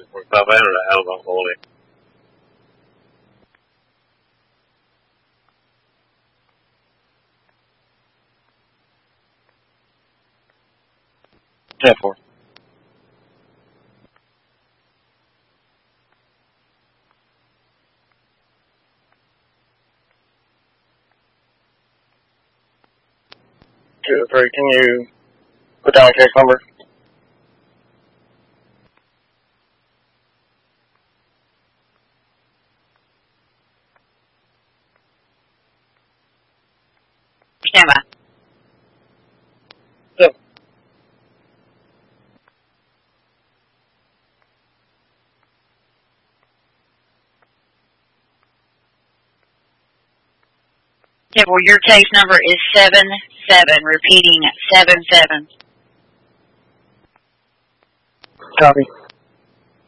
Está bene, Alba, Oli. Therefore. Can you put down a case number? Stand by. Yep. Okay, well, your case number is 77, repeating 77. Copy.